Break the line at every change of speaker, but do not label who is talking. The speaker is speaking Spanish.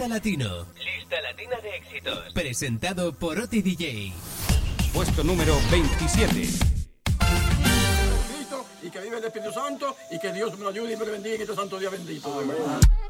Latino. Lista Latina de éxitos. Presentado por Oti DJ.
Puesto número 27.
Y que vive el Espíritu Santo y que Dios me lo ayude y me lo bendiga en este santo día bendito.